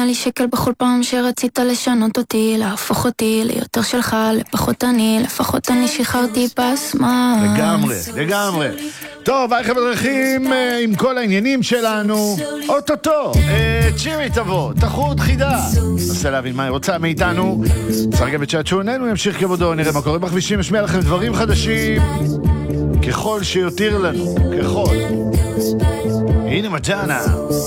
לי שקל בכל פעם שרצית לשנות אותי, להפוך אותי ליותר שלך, לפחות אני, לפחות אני שחררתי בסמה. לגמרי. טוב, היי בדרכים עם כל העניינים שלנו. אוטוטו, צ'ירי תבוא, תחרות חידה. נסה להבין מה היא רוצה מאיתנו. שרגע בצ'אט שוננו, ימשיך כבודו, נראה מה קורה בכבישים, משמיע לכם דברים חדשים ככל שיותיר לנו, ככל. הנה מג'אנה.